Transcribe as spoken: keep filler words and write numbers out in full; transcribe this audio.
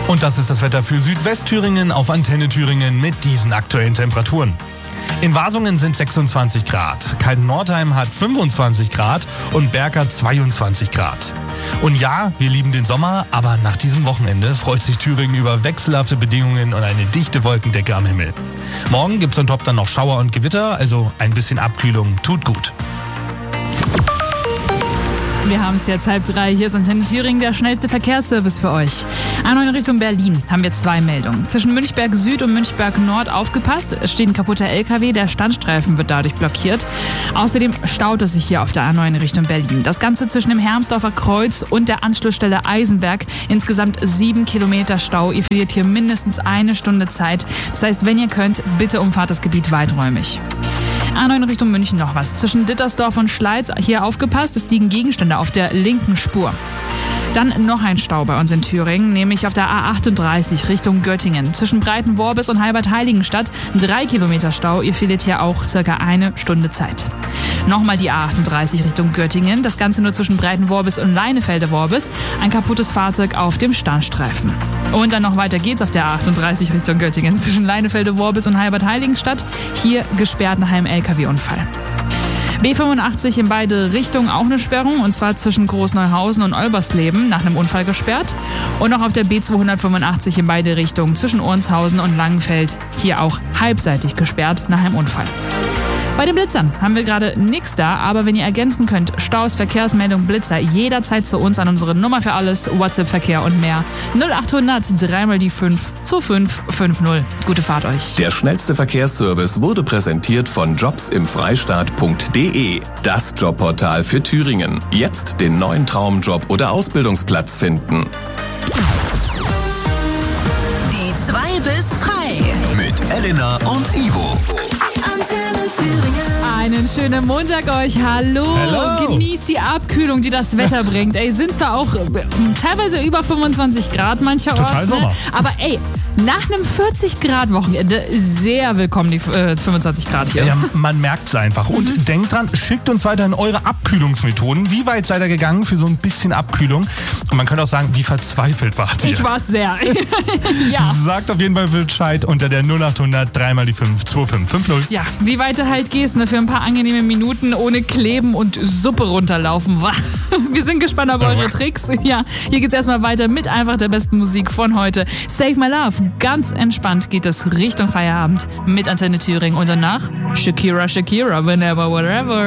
Und das ist das Wetter für Südwestthüringen auf Antenne Thüringen mit diesen aktuellen Temperaturen. In Wasungen sind sechsundzwanzig Grad, Kalten-Nordheim hat fünfundzwanzig Grad und Berg hat zweiundzwanzig Grad. Und ja, wir lieben den Sommer, aber nach diesem Wochenende freut sich Thüringen über wechselhafte Bedingungen und eine dichte Wolkendecke am Himmel. Morgen gibt's on top dann noch Schauer und Gewitter, also ein bisschen Abkühlung tut gut. Wir haben es jetzt halb drei. Hier ist Antenne Thüringen, der schnellste Verkehrsservice für euch. Einmal in Richtung Berlin haben wir zwei Meldungen. Zwischen Münchberg Süd und Münchberg Nord aufgepasst. Es steht ein kaputter L K W, der Standstreifen wird dadurch blockiert. Außerdem staut es sich hier auf der A neun in Richtung Berlin. Das Ganze zwischen dem Hermsdorfer Kreuz und der Anschlussstelle Eisenberg. Insgesamt sieben Kilometer Stau. Ihr verliert hier mindestens eine Stunde Zeit. Das heißt, wenn ihr könnt, bitte umfahrt das Gebiet weiträumig. A neun Richtung München noch was. Zwischen Dittersdorf und Schleiz hier aufgepasst. Es liegen Gegenstände auf der linken Spur. Dann noch ein Stau bei uns in Thüringen, nämlich auf der A achtunddreißig Richtung Göttingen. Zwischen Breitenworbis und Halbert-Heiligenstadt drei Kilometer Stau. Ihr verliert hier auch circa eine Stunde Zeit. Nochmal die A achtunddreißig Richtung Göttingen. Das Ganze nur zwischen Breitenworbis und Leinefelde-Worbis. Ein kaputtes Fahrzeug auf dem Standstreifen. Und dann noch weiter geht's auf der A achtunddreißig Richtung Göttingen. Zwischen Leinefelde-Worbis und Halbert-Heiligenstadt. Hier gesperrt nach einem L K W-Unfall. B fünfundachtzig in beide Richtungen auch eine Sperrung, und zwar zwischen Großneuhausen und Olbersleben, nach einem Unfall gesperrt. Und auch auf der B zweihundertfünfundachtzig in beide Richtungen zwischen Ornshausen und Langenfeld, hier auch halbseitig gesperrt nach einem Unfall. Bei den Blitzern haben wir gerade nichts da, aber wenn ihr ergänzen könnt, Staus, Verkehrsmeldung, Blitzer, jederzeit zu uns an unsere Nummer für alles, WhatsApp-Verkehr und mehr. null achthundert drei mal die fünf zwei fünf fünf null. Gute Fahrt euch. Der schnellste Verkehrsservice wurde präsentiert von jobs im freistaat punkt de. Das Jobportal für Thüringen. Jetzt den neuen Traumjob oder Ausbildungsplatz finden. Die zwei bis frei. Mit Elena und Ivo. Antenne Thüringen. Einen schönen Montag euch. Hallo. Hello. Genießt die Abkühlung, die das Wetter bringt. Ey, sind zwar auch äh, teilweise über fünfundzwanzig Grad mancherorts. Total Sommer. Ne? Aber ey, nach einem vierzig Grad Wochenende sehr willkommen die äh, fünfundzwanzig Grad hier. Ja, man merkt es einfach. Und Mhm. denkt dran, schickt uns weiterhin eure Abkühlungsmethoden. Wie weit seid ihr gegangen für so ein bisschen Abkühlung? Und man könnte auch sagen, wie verzweifelt wart ihr? Ich war's sehr. Ja. Sagt auf jeden Fall Bescheid unter der null achthundert drei mal die fünf zwei fünf fünf null. Ja, wie weit du halt gehst, ne, für ein paar angenehme Minuten ohne Kleben und Suppe runterlaufen. Wir sind gespannt auf eure Tricks. Ja, hier geht's erstmal weiter mit einfach der besten Musik von heute. Save My Love. Ganz entspannt geht es Richtung Feierabend mit Antenne Thüringen und danach Shakira, Shakira, whenever, whatever.